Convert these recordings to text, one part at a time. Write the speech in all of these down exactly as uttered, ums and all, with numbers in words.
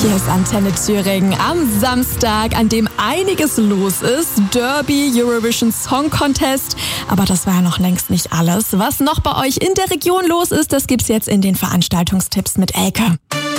Hier ist Antenne Thüringen am Samstag, an dem einiges los ist. Derby, Eurovision Song Contest. Aber das war ja noch längst nicht alles. Was noch bei euch in der Region los ist, das gibt's jetzt in den Veranstaltungstipps mit Elke.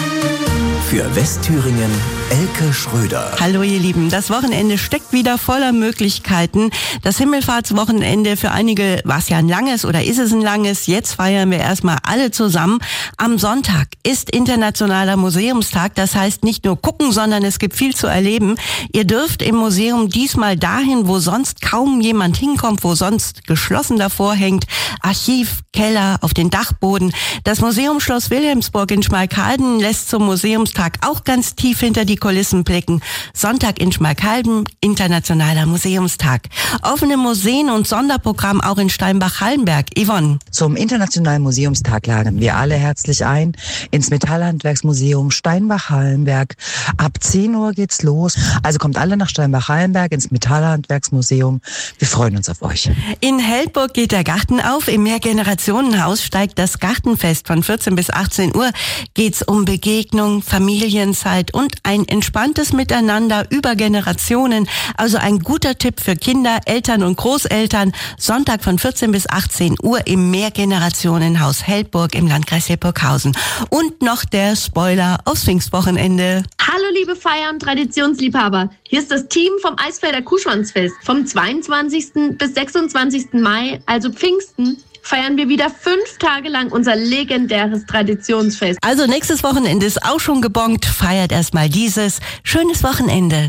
Für Westthüringen, Elke Schröder. Hallo ihr Lieben, das Wochenende steckt wieder voller Möglichkeiten. Das Himmelfahrtswochenende, für einige war es ja ein langes oder ist es ein langes. Jetzt feiern wir erstmal alle zusammen. Am Sonntag ist Internationaler Museumstag. Das heißt nicht nur gucken, sondern es gibt viel zu erleben. Ihr dürft im Museum diesmal dahin, wo sonst kaum jemand hinkommt, wo sonst geschlossen davor hängt. Archiv, Keller, auf den Dachboden. Das Museum Schloss Wilhelmsburg in Schmalkalden lässt zum Museumstag auch ganz tief hinter die Kulissen blicken. Sonntag in Schmalkalden, Internationaler Museumstag. Offene Museen und Sonderprogramm auch in Steinbach-Hallenberg. Yvonne. Zum Internationalen Museumstag laden wir alle herzlich ein ins Metallhandwerksmuseum Steinbach-Hallenberg. Ab zehn Uhr geht's los. Also kommt alle nach Steinbach-Hallenberg ins Metallhandwerksmuseum. Wir freuen uns auf euch. In Heldburg geht der Garten auf. Im Mehrgenerationenhaus steigt das Gartenfest. Von vierzehn bis achtzehn Uhr geht's um Begegnung, Familienzeit und ein entspanntes Miteinander über Generationen. Also ein guter Tipp für Kinder, Eltern und Großeltern. Sonntag von vierzehn bis achtzehn Uhr im Mehrgenerationenhaus Heldburg im Landkreis Hildburghausen. Und noch der Spoiler aufs Pfingstwochenende. Hallo liebe Feier- und Traditionsliebhaber. Hier ist das Team vom Eisfelder Kuhschwanzfest. Vom zweiundzwanzigsten bis sechsundzwanzigsten Mai, also Pfingsten, feiern wir wieder fünf Tage lang unser legendäres Traditionsfest. Also nächstes Wochenende ist auch schon gebongt. Feiert erstmal dieses. Schönes Wochenende.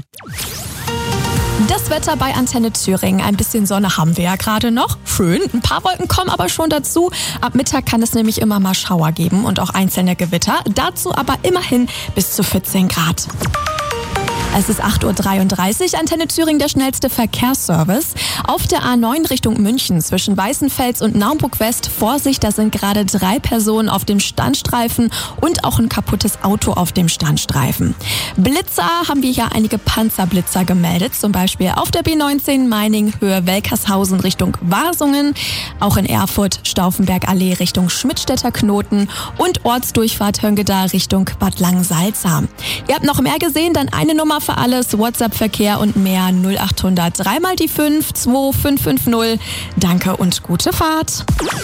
Das Wetter bei Antenne Thüringen. Ein bisschen Sonne haben wir ja gerade noch. Schön. Ein paar Wolken kommen aber schon dazu. Ab Mittag kann es nämlich immer mal Schauer geben und auch einzelne Gewitter. Dazu aber immerhin bis zu vierzehn Grad. Es ist acht Uhr dreiunddreißig, Antenne Thüringen, der schnellste Verkehrsservice. Auf der A neun Richtung München zwischen Weißenfels und Naumburg-West. Vorsicht, da sind gerade drei Personen auf dem Standstreifen und auch ein kaputtes Auto auf dem Standstreifen. Blitzer haben wir hier einige Panzerblitzer gemeldet, zum Beispiel auf der B neunzehn Meining Höhe Welkershausen Richtung Wasungen, auch in Erfurt Stauffenberg-Allee Richtung Schmidtstädter Knoten und Ortsdurchfahrt Höngeda Richtung Bad Langensalza. Ihr habt noch mehr gesehen, dann eine Nummer für alles, WhatsApp-Verkehr und mehr null acht hundert drei mal die fünf zwei fünf fünf null. Danke und gute Fahrt.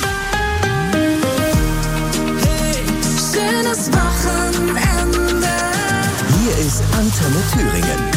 Hey, schönes Wochenende. Hier ist Antenne Thüringen.